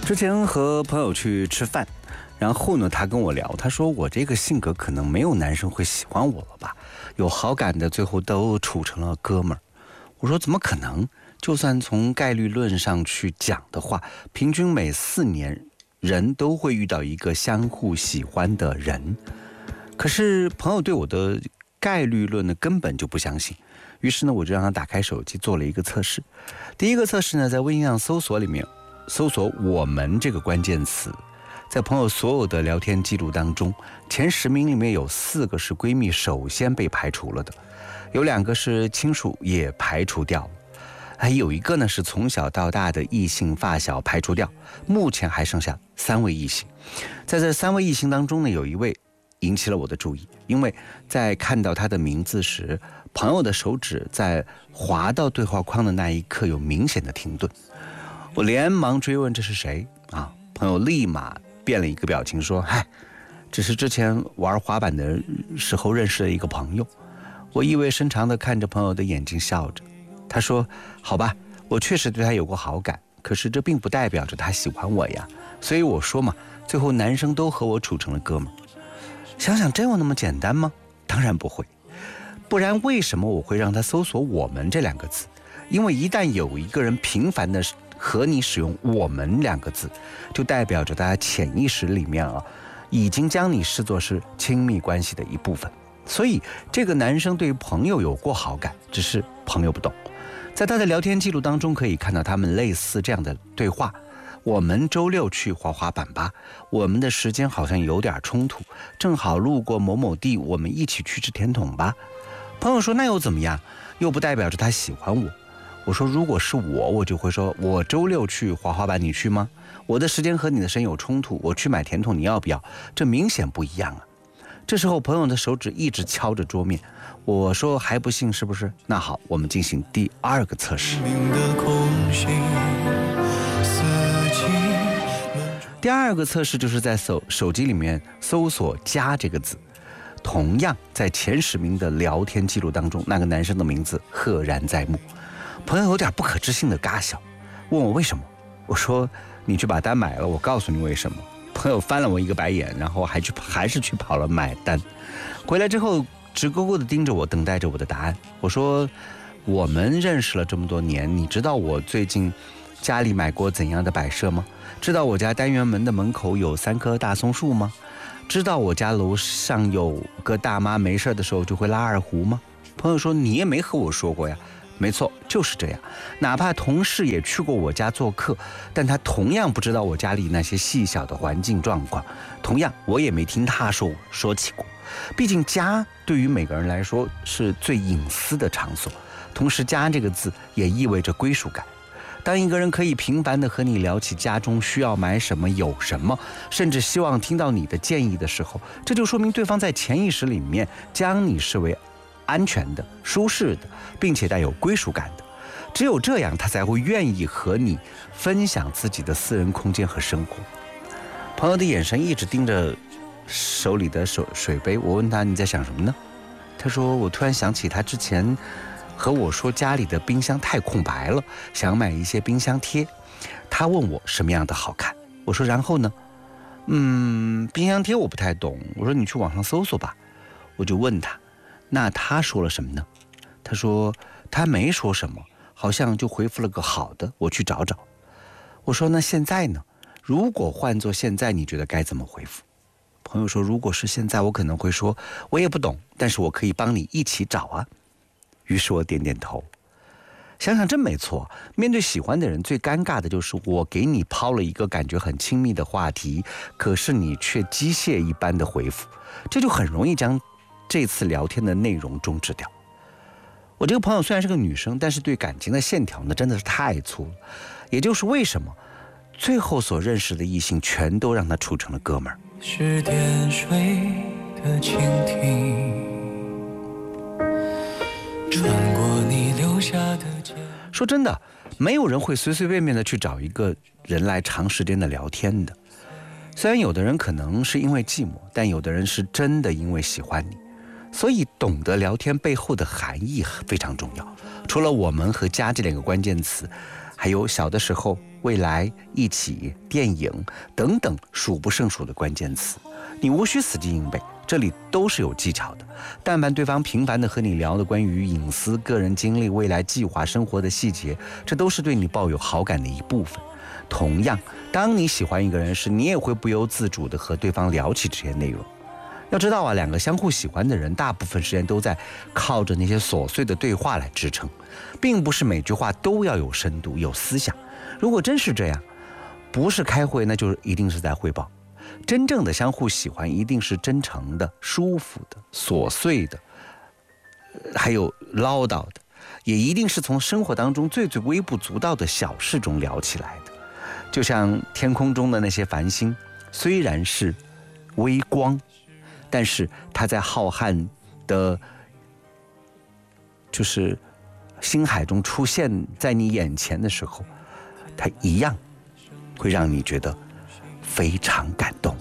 之前和朋友去吃饭，然后呢，他跟我聊，他说我这个性格可能没有男生会喜欢我了吧，有好感的最后都处成了哥们儿。我说怎么可能？就算从概率论上去讲的话，平均每4年人都会遇到一个相互喜欢的人。可是朋友对我的概率论呢根本就不相信，于是呢我就让他打开手机做了一个测试。第一个测试呢，在微信上搜索里面搜索我们这个关键词，在朋友所有的聊天记录当中，前10名里面有4个是闺蜜首先被排除了的，有2个是亲属也排除掉了，还有1个呢是从小到大的异性发小排除掉，目前还剩下3位异性。在这3位异性当中呢，有1位引起了我的注意，因为在看到他的名字时，朋友的手指在滑到对话框的那一刻有明显的停顿。我连忙追问这是谁啊？朋友立马变了一个表情说：“嗨，只是之前玩滑板的时候认识的一个朋友。”我意味深长地看着朋友的眼睛笑着，他说：“好吧，我确实对他有过好感，可是这并不代表着他喜欢我呀。所以我说嘛，最后男生都和我处成了哥们儿。”想想真有那么简单吗？当然不会，不然为什么我会让他搜索我们这2个字？因为一旦有一个人频繁的和你使用我们2个字，就代表着他潜意识里面已经将你视作是亲密关系的一部分。所以这个男生对朋友有过好感，只是朋友不懂。在他的聊天记录当中可以看到他们类似这样的对话：我们周6去滑滑板吧，我们的时间好像有点冲突，正好路过某某地，我们一起去吃甜筒吧。朋友说那又怎么样？又不代表着他喜欢我。我说如果是我就会说，我周6去滑滑板，你去吗？我的时间和你的时间有冲突，我去买甜筒，你要不要？这明显不一样啊。这时候朋友的手指一直敲着桌面，我说还不信是不是？那好，我们进行第2个测试。第2个测试就是在手机里面搜索加这个字，同样在前10名的聊天记录当中，那个男生的名字赫然在目。朋友有点不可置信的嘎笑，问我为什么。我说你去把单买了，我告诉你为什么。朋友翻了我一个白眼，然后还是去跑了买单。回来之后直勾勾地盯着我，等待着我的答案。我说我们认识了这么多年，你知道我最近家里买过怎样的摆设吗？知道我家单元门的门口有3棵大松树吗？知道我家楼上有个大妈没事的时候就会拉二胡吗？朋友说你也没和我说过呀。没错，就是这样。哪怕同事也去过我家做客，但他同样不知道我家里那些细小的环境状况，同样我也没听他说起过。毕竟家对于每个人来说是最隐私的场所，同时家这个字也意味着归属感。当一个人可以频繁地和你聊起家中需要买什么有什么，甚至希望听到你的建议的时候，这就说明对方在潜意识里面将你视为安全的、舒适的，并且带有归属感的。只有这样，他才会愿意和你分享自己的私人空间和生活。朋友的眼神一直盯着手里的水杯，我问他你在想什么呢？他说我突然想起他之前和我说家里的冰箱太空白了，想买一些冰箱贴。他问我什么样的好看，我说然后呢？冰箱贴我不太懂，我说你去网上搜搜吧。我就问他，那他说了什么呢？他说他没说什么，好像就回复了个好的，我去找找。我说那现在呢？如果换作现在，你觉得该怎么回复？朋友说如果是现在，我可能会说我也不懂，但是我可以帮你一起找啊。于是我点点头。想想真没错，面对喜欢的人，最尴尬的就是我给你抛了一个感觉很亲密的话题，可是你却机械一般的回复，这就很容易将这次聊天的内容终止掉。我这个朋友虽然是个女生，但是对感情的线条呢真的是太粗了，也就是为什么最后所认识的异性全都让他处成了哥们儿。 是点水的蜻蜓，穿过你留下的街。 说真的，没有人会随随便便的去找一个人来长时间的聊天的。虽然有的人可能是因为寂寞，但有的人是真的因为喜欢你。所以懂得聊天背后的含义非常重要。除了我们和家这2个关键词，还有小的时候未来、一起、电影等等数不胜数的关键词。你无需死记硬背，这里都是有技巧的。但凡对方频繁地和你聊的关于隐私、个人经历、未来计划、生活的细节，这都是对你抱有好感的一部分。同样，当你喜欢一个人时，你也会不由自主地和对方聊起这些内容。要知道啊，两个相互喜欢的人，大部分时间都在靠着那些琐碎的对话来支撑，并不是每句话都要有深度、有思想。如果真是这样，不是开会，那就一定是在汇报。真正的相互喜欢，一定是真诚的、舒服的、琐碎的，还有唠叨的，也一定是从生活当中最微不足道的小事中聊起来的。就像天空中的那些繁星，虽然是微光，但是它在浩瀚的就是星海中出现在你眼前的时候，它一样会让你觉得非常感动。